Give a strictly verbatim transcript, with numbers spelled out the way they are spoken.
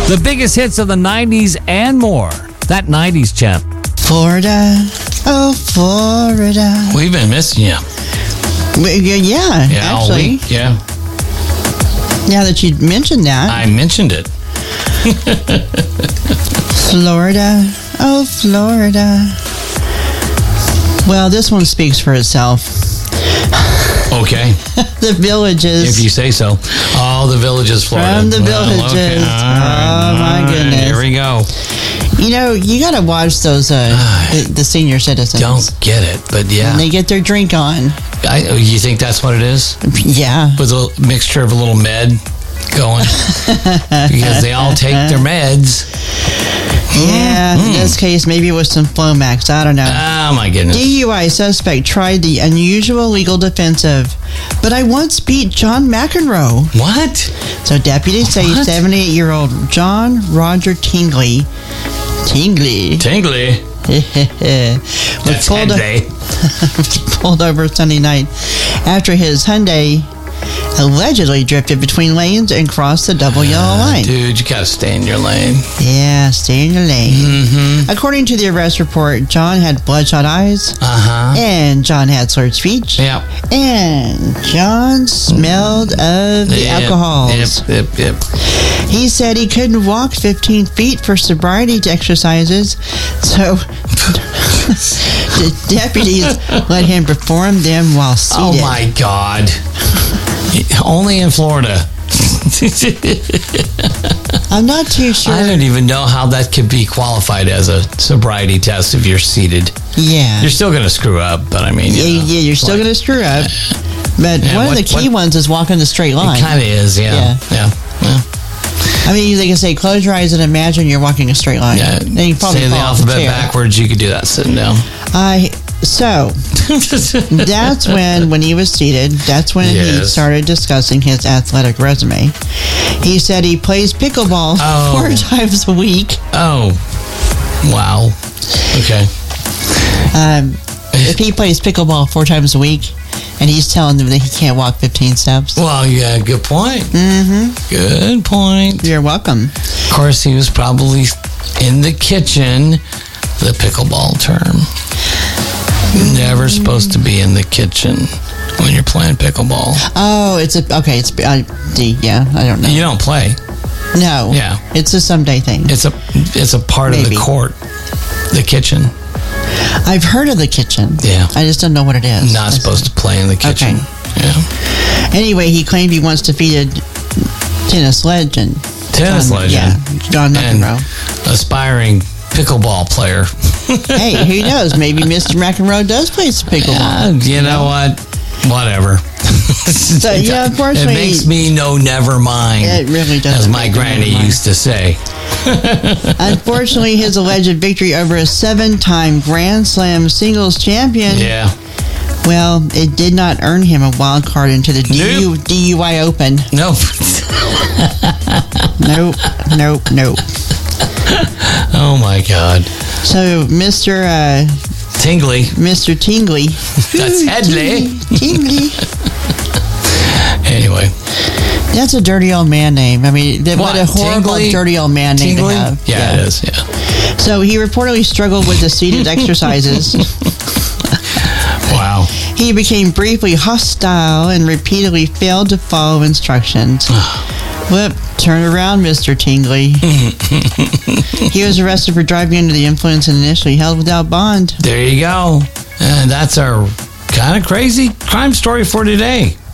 The biggest hits of the nineties and more. That nineties champ. Florida, oh, Florida. We've been missing you. We, yeah, Yeah, all actually. week. Yeah. Now that you mentioned that. I mentioned it. Florida, oh, Florida. Well, this one speaks for itself. Okay. The Villages. If you say so. Oh, the Villages, Florida. From the Well, Villages. okay. All right. Oh, my All right. goodness. Here we go. You know, you got to watch those, uh, the, the senior citizens. Don't get it, but yeah. When they get their drink on. I, you think that's what it is? Yeah. With a mixture of a little med going? Because they all take their meds. Yeah, in this case, maybe it was some Flomax. I don't know. Oh, my goodness. D U I suspect tried the unusual legal defense of, but I once beat John McEnroe. What? So deputies say What? seventy-eight-year-old John Roger Tingley, Tingley, Tingly. was That's pulled, Henday. was pulled over Sunday night after his Hyundai allegedly drifted between lanes and crossed the double yellow line. Dude, you gotta stay in your lane. Yeah, stay in your lane. Mm-hmm. According to the arrest report, John had bloodshot eyes, Uh-huh. and John had slurred speech, Yep. and John smelled of the Yep, alcohols. Yep, yep, yep. He said he couldn't walk fifteen feet for sobriety exercises, so the deputies let him perform them while seated. Oh, my God. Only in Florida. I'm not too sure. I don't even know how that could be qualified as a sobriety test if you're seated. Yeah. You're still going to screw up, but I mean, you yeah, know, yeah, you're still like- going to screw up. But Yeah, one what- of the key what- ones is walking the straight line. It kind of is, yeah. Yeah. Yeah. Yeah. I mean, they can say, close your eyes and imagine you're walking a straight line. yeah. Then you probably Say the fall off the alphabet chair. backwards, you could do that sitting down. I so that's when, when he was seated, that's when he Yes. started discussing his athletic resume. He said he plays pickleball Oh. four times a week. Oh. Wow. Okay. Um, if he plays pickleball four times a week, and he's telling them that he can't walk fifteen steps. Well, yeah, good point. Mm-hmm. Good point. You're welcome. Of course, he was probably in the kitchen, the pickleball term. Never supposed to be in the kitchen when you're playing pickleball. Oh, it's a okay. It's uh, D. Yeah, I don't know. You don't play. No. Yeah. It's a someday thing. It's a it's a part of Maybe. the court, the kitchen. I've heard of the kitchen. Yeah. I just don't know what it is. Not supposed to play in the kitchen. Okay. Yeah. Anyway, he claimed he once defeated tennis legend. Tennis John, legend. Yeah, John And McEnroe. aspiring pickleball player. Hey, who knows? Maybe Mister McEnroe does play some pickleball. Uh, you know what? Whatever. So, yeah, unfortunately- it makes me no never mind. It really does. As my granny used to say. Unfortunately, his alleged victory over a seven-time Grand Slam singles champion, Yeah. well, it did not earn him a wild card into the D U, Nope. D U I Open. Nope. Nope, nope, nope. Oh my God. So, Mister Uh, Tingly. Mister Tingley. That's Headley. Tingley. Anyway. That's a dirty old man name. I mean, that- what, What, a horrible Tingley? dirty old man name Tingly? to have. Yeah, it is. Yeah. So he reportedly struggled with the seated exercises. Wow. He became briefly hostile and repeatedly failed to follow instructions. Whoop, turn around, Mister Tingley. He was arrested for driving under the influence and initially held without bond. There you go. And that's our kind of crazy crime story for today.